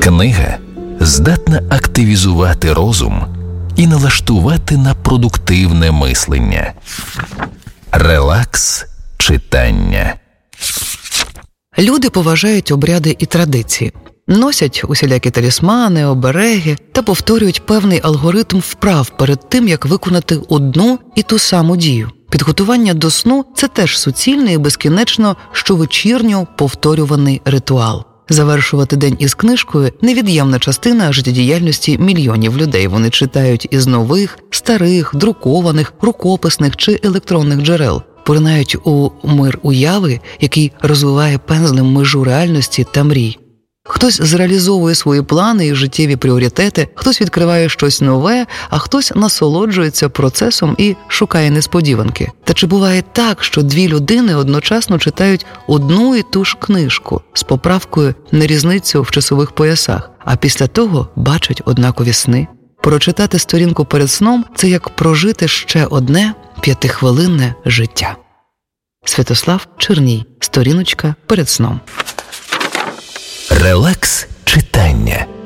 Книга здатна активізувати розум і налаштувати на продуктивне мислення. Релакс читання. Люди поважають обряди і традиції. Носять усілякі талісмани, обереги та повторюють певний алгоритм вправ перед тим, як виконати одну і ту саму дію. Підготування до сну – це теж суцільний і безкінечно щовечірньо повторюваний ритуал. Завершувати день із книжкою – невід'ємна частина життєдіяльності мільйонів людей. Вони читають із нових, старих, друкованих, рукописних чи електронних джерел. Поринають у мир уяви, який розвиває пензлем межу реальності та мрій. Хтось зреалізовує свої плани і життєві пріоритети, хтось відкриває щось нове, а хтось насолоджується процесом і шукає несподіванки. Та чи буває так, що дві людини одночасно читають одну і ту ж книжку з поправкою на різницю в часових поясах, а після того бачать однакові сни? Прочитати сторінку перед сном – це як прожити ще одне 5-хвилинне життя. Святослав Черній. Сторіночка перед сном. Релакс читання.